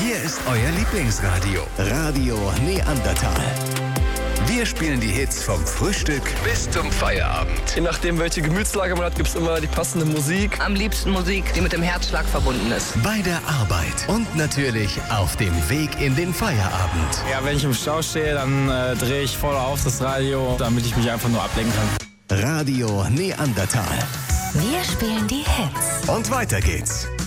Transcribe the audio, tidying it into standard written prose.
Hier ist euer Lieblingsradio. Radio Neandertal. Wir spielen die Hits vom Frühstück bis zum Feierabend. Je nachdem, welche Gemütslage man hat, gibt es immer die passende Musik. Am liebsten Musik, die mit dem Herzschlag verbunden ist. Bei der Arbeit und natürlich auf dem Weg in den Feierabend. Ja, wenn ich im Stau stehe, dann drehe ich voll auf das Radio, damit ich mich einfach nur ablenken kann. Radio Neandertal. Wir spielen die Hits. Und weiter geht's.